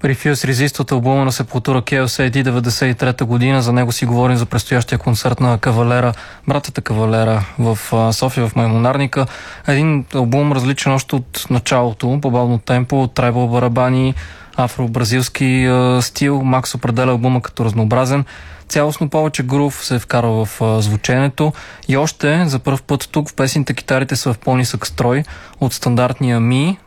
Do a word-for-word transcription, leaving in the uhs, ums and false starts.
Refuse Resist от албума на Сепултура Chaos ей ди деветдесет и трета година. За него си говорим за предстоящия концерт на Кавалера, братята Кавалера в София, в Маймонарника. Един албум различен още от началото, по-бавно темпо, трайбъл барабани, афро-бразилски е, стил. Макс определя албума като разнообразен. Цялостно повече грув се е вкарал в а, звученето и още за първ път тук в песните китарите са в по-нисък строй от стандартния ми,